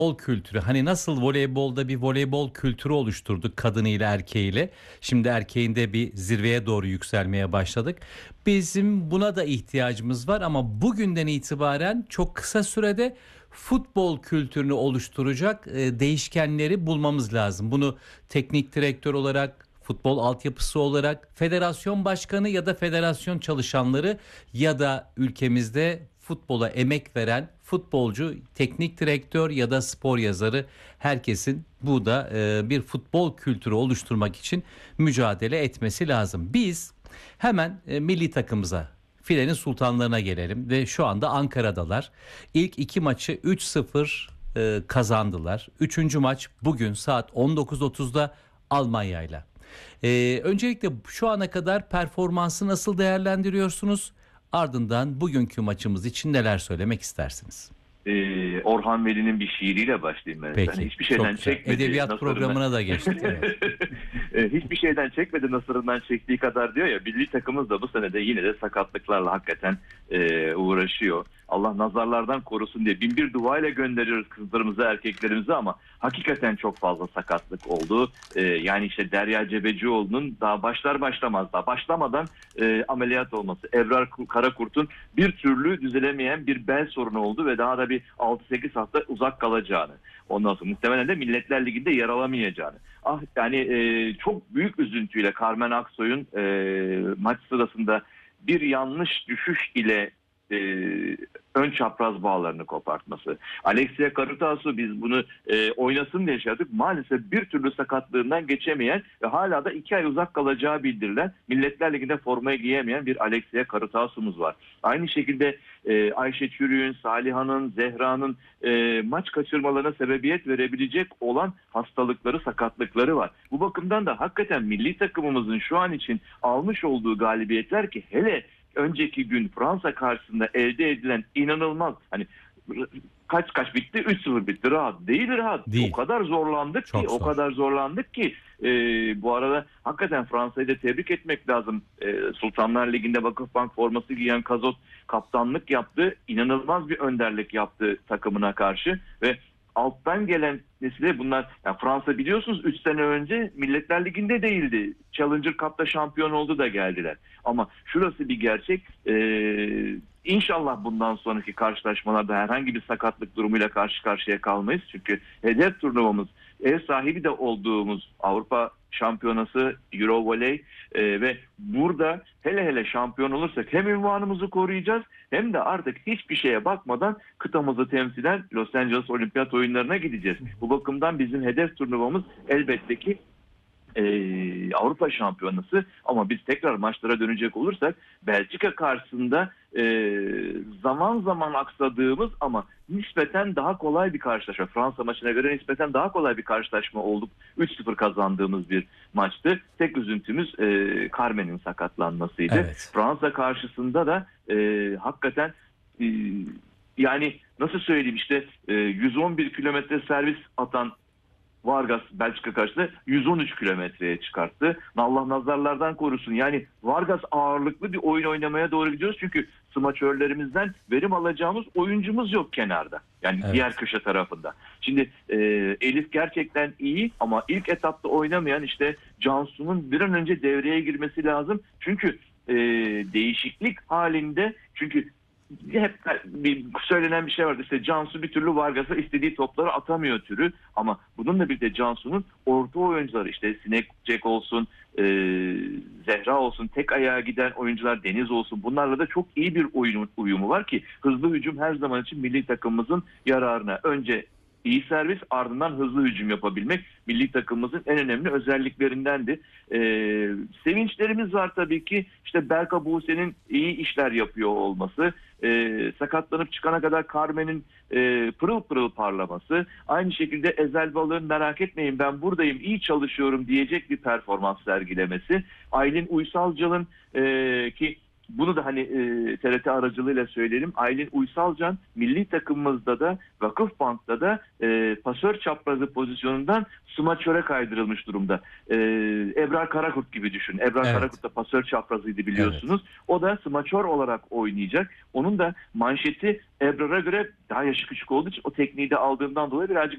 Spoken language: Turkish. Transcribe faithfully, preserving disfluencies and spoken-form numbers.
voleybol kültürü. Hani nasıl voleybolda bir voleybol kültürü oluşturduk kadınıyla erkeğiyle. Şimdi erkeğinde bir zirveye doğru yükselmeye başladık. Bizim buna da ihtiyacımız var ama bugünden itibaren çok kısa sürede futbol kültürünü oluşturacak e, değişkenleri bulmamız lazım. Bunu teknik direktör olarak, futbol altyapısı olarak, federasyon başkanı ya da federasyon çalışanları ya da ülkemizde futbola emek veren futbolcu, teknik direktör ya da spor yazarı, herkesin burada e, bir futbol kültürü oluşturmak için mücadele etmesi lazım. Biz hemen e, milli takımımıza, filenin sultanlarına gelelim ve şu anda Ankara'dalar. İlk iki maçı üç sıfır e, kazandılar. Üçüncü maç bugün saat on dokuz otuzda Almanya'yla. Ee, öncelikle şu ana kadar performansı nasıl değerlendiriyorsunuz? Ardından bugünkü maçımız için neler söylemek istersiniz? Ee, Orhan Veli'nin bir şiiriyle başlayayım ben. Peki, Yani hiçbir çok şeyden güzel. çekmedi. Edebiyat nasırından... programına da geçtik. Evet. Ee, hiçbir şeyden çekmedi, nasırından çektiği kadar diyor ya. Milli takımımız da bu sene de yine de sakatlıklarla hakikaten e, uğraşıyor. Allah nazarlardan korusun diye bin bir dua ile gönderiyoruz kızlarımızı, erkeklerimizi ama hakikaten çok fazla sakatlık oldu. Ee, yani işte Derya Cebecioğlu'nun daha başlar başlamaz daha başlamadan e, ameliyat olması. Ebrar Karakurt'un bir türlü düzelemeyen bir bel sorunu oldu ve daha da bir altı sekiz hafta uzak kalacağını. Ondan sonra muhtemelen de Milletler Ligi'nde yer alamayacağını. Ah yani e, çok büyük üzüntüyle Carmen Aksoy'un e, maç sırasında bir yanlış düşüş ile e, ön çapraz bağlarını kopartması. Alexia Carutasu, biz bunu e, oynasın diye yaşadık. Maalesef bir türlü sakatlığından geçemeyen ve hala da iki ay uzak kalacağı bildirilen, Milletler Ligi'nde formayı giyemeyen bir Alexia Carutasu'muz var. Aynı şekilde e, Ayşe Çürüğün, Saliha'nın, Zehra'nın e, maç kaçırmalarına sebebiyet verebilecek olan hastalıkları, sakatlıkları var. Bu bakımdan da hakikaten milli takımımızın şu an için almış olduğu galibiyetler, ki hele önceki gün Fransa karşısında elde edilen inanılmaz, hani kaç kaç bitti? üç sıfır bitti. Rahat değil, rahat. Değil. O kadar zorlandık Çok ki, zor. o kadar zorlandık ki e, bu arada hakikaten Fransa'yı da tebrik etmek lazım. E, Sultanlar Ligi'nde Vakıfbank forması giyen Kazot kaptanlık yaptı. İnanılmaz bir önderlik yaptı takımına karşı ve alttan gelen nesile bunlar, yani Fransa biliyorsunuz üç sene önce Milletler Ligi'nde değildi. Challenger Cup'ta şampiyon oldu da geldiler. Ama şurası bir gerçek. Ee, inşallah bundan sonraki karşılaşmalarda herhangi bir sakatlık durumuyla karşı karşıya kalmayız. Çünkü hedef turnuvamız, ev sahibi de olduğumuz Avrupa Şampiyonası Euro Voley e, ve burada hele hele şampiyon olursak hem ünvanımızı koruyacağız hem de artık hiçbir şeye bakmadan kıtamızı temsilen Los Angeles Olimpiyat Oyunları'na gideceğiz. Bu bakımdan bizim hedef turnuvamız elbette ki Ee, Avrupa Şampiyonası, ama biz tekrar maçlara dönecek olursak Belçika karşısında e, zaman zaman aksadığımız ama nispeten daha kolay bir karşılaşma, Fransa maçına göre nispeten daha kolay bir karşılaşma olduk. üç sıfır kazandığımız bir maçtı. Tek üzüntümüz e, Carmen'in sakatlanmasıydı. Evet. Fransa karşısında da e, hakikaten e, yani nasıl söyleyeyim, işte e, yüz on bir kilometre servis atan Vargas Belçika karşısında yüz on üç kilometreye çıkarttı. Allah nazarlardan korusun. Yani Vargas ağırlıklı bir oyun oynamaya doğru gidiyoruz. Çünkü smaçörlerimizden verim alacağımız oyuncumuz yok kenarda. Yani Evet. diğer köşe tarafında. Şimdi e, Elif gerçekten iyi ama ilk etapta oynamayan işte Cansu'nun bir an önce devreye girmesi lazım. Çünkü e, değişiklik halinde, çünkü hep bir söylenen bir şey vardı, işte Cansu bir türlü Vargas'a istediği topları atamıyor türü, ama bununla birlikte Cansu'nun orta oyuncuları, işte Sinek Jack olsun, e, Zehra olsun, tek ayağa giden oyuncular Deniz olsun, bunlarla da çok iyi bir oyun uyumu var ki hızlı hücum her zaman için milli takımımızın yararına. Önce iyi servis, ardından hızlı hücum yapabilmek milli takımımızın en önemli özelliklerindendi. Ee, sevinçlerimiz var tabii ki, işte Berka Buse'nin iyi işler yapıyor olması, e, sakatlanıp çıkana kadar Carmen'in e, pırıl pırıl parlaması, aynı şekilde Ezel Balığ'ın merak etmeyin ben buradayım, iyi çalışıyorum diyecek bir performans sergilemesi, Aylin Uysalcan'ın e, ki bunu da hani e, T R T aracılığıyla söyleyelim. Aylin Uysalcan milli takımımızda da Vakıfbank'ta da e, pasör çaprazı pozisyonundan smaçöre kaydırılmış durumda. E, Ebrar Karakurt gibi düşün. Ebrar Evet. Karakurt da pasör çaprazıydı biliyorsunuz. Evet. O da smaçör olarak oynayacak. Onun da manşeti Ebrar'a göre daha yaşı küçük olduğu için o tekniği de aldığından dolayı birazcık